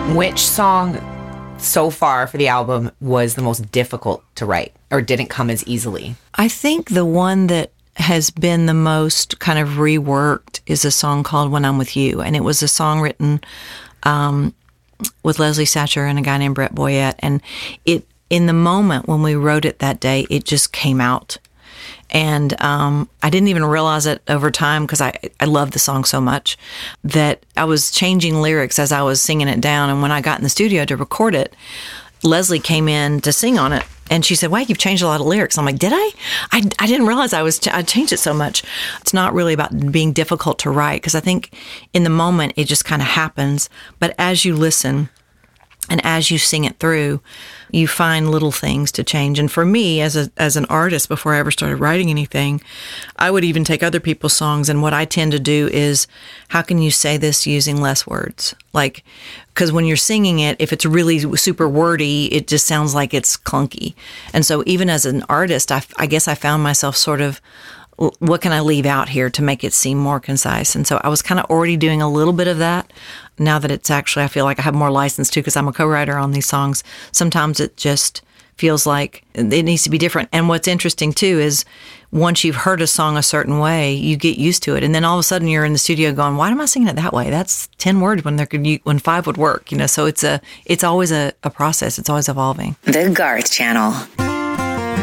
Which song so far for the album was the most difficult to write or didn't come as easily? I think the one that has been the most kind of reworked is a song called When I'm With You. And it was a song written with Leslie Satcher and a guy named Brett Boyette. And it, in the moment when we wrote it that day, it just came out. And I didn't even realize it over time because I love the song so much that I was changing lyrics as I was singing it down. And when I got in the studio to record it, Leslie came in to sing on it. And she said, wow, you've changed a lot of lyrics. I'm like, did I? I didn't realize I changed it so much. It's not really about being difficult to write because I think in the moment it just kind of happens. But as you listen and as you sing it through, you find little things to change. And for me, as an artist, before I ever started writing anything, I would even take other people's songs. And what I tend to do is, how can you say this using less words? Like, because when you're singing it, if it's really super wordy, it just sounds like it's clunky. And so even as an artist, I guess I found myself sort of, what can I leave out here to make it seem more concise? And so I was kind of already doing a little bit of that. Now that it's actually, I feel like I have more license too, because I'm a co-writer on these songs. Sometimes it just feels like it needs to be different. And what's interesting too is once you've heard a song a certain way, you get used to it. And then all of a sudden you're in the studio going, why am I singing it that way? That's 10 words when when 5 would work, So it's always a process. It's always evolving. The Garth Channel.